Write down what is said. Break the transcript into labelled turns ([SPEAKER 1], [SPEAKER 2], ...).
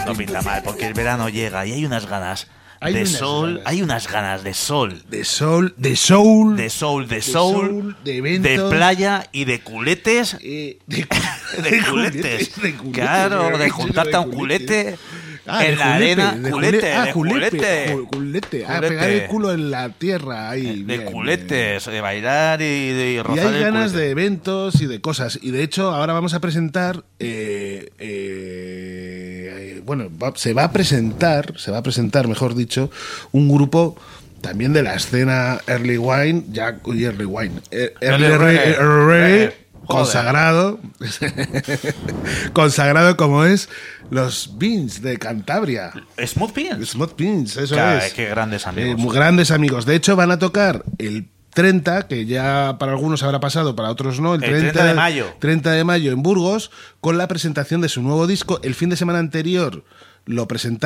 [SPEAKER 1] No pinta mal, porque el verano llega y hay unas ganas de sol, hay unas ganas de sol.
[SPEAKER 2] De soul,
[SPEAKER 1] de
[SPEAKER 2] eventos,
[SPEAKER 1] de playa y de culetes.
[SPEAKER 2] de
[SPEAKER 1] culetes. Claro, de juntarte a un culete. En la arena, culete.
[SPEAKER 2] A pegar el culo en la tierra ahí.
[SPEAKER 1] De culetes, de bailar y de rozar.
[SPEAKER 2] Y hay ganas
[SPEAKER 1] culete.
[SPEAKER 2] de eventos y de cosas. Y de hecho, ahora vamos a presentar. Se va a presentar, mejor dicho, un grupo también de la escena Early consagrado como es los Beans de Cantabria.
[SPEAKER 1] Smooth
[SPEAKER 2] Beans, eso
[SPEAKER 1] claro,
[SPEAKER 2] es.
[SPEAKER 1] Qué grandes amigos.
[SPEAKER 2] Muy grandes amigos. De hecho, van a tocar el 30, que ya para algunos habrá pasado, para otros no, el
[SPEAKER 1] 30 de mayo.
[SPEAKER 2] 30 de mayo en Burgos, con la presentación de su nuevo disco. El fin de semana anterior lo presentaron